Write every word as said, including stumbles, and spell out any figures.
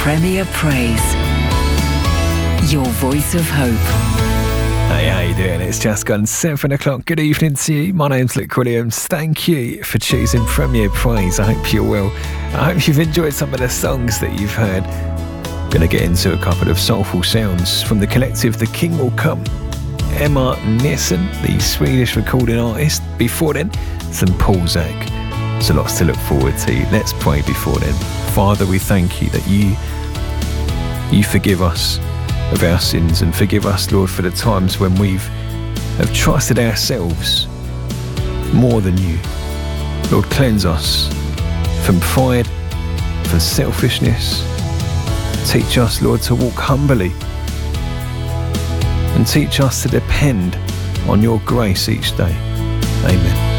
Premier Praise. Your voice of hope. Hey, how you doing? It's just gone seven o'clock. Good evening to you. My name's Luke Williams. Thank you for choosing Premier Praise. I hope you're well. I hope you've enjoyed some of the songs that you've heard. Going to get into a couple of soulful sounds from the collective The King Will Come. Emma Nielsen, the Swedish recording artist. Before then, some Paul Zak. So lots to look forward to. Let's pray before then. Father, we thank you that you, you forgive us of our sins, and forgive us, Lord, for the times when we've have trusted ourselves more than you. Lord, cleanse us from pride, from selfishness. Teach us, Lord, to walk humbly, and teach us to depend on your grace each day. Amen.